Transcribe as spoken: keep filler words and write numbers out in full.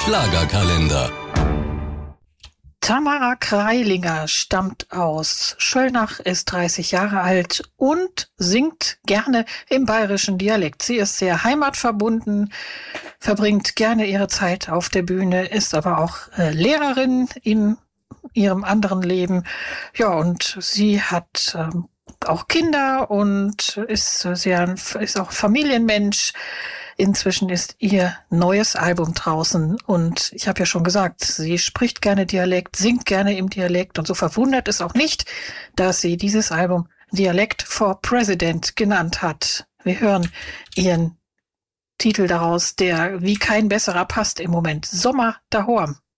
Schlagerkalender. Tamara Kreilinger stammt aus Schöllnach, ist dreißig Jahre alt und singt gerne im bayerischen Dialekt. Sie ist sehr heimatverbunden, verbringt gerne ihre Zeit auf der Bühne, ist aber auch äh, Lehrerin in ihrem anderen Leben. Ja, und sie hat ähm, auch Kinder und ist sehr, ist auch Familienmensch. Inzwischen ist ihr neues Album draußen und ich habe ja schon gesagt, sie spricht gerne Dialekt, singt gerne im Dialekt und so verwundert es auch nicht, dass sie dieses Album Dialect for President genannt hat. Wir hören ihren Titel daraus, der wie kein besserer passt im Moment. Sommer daheim.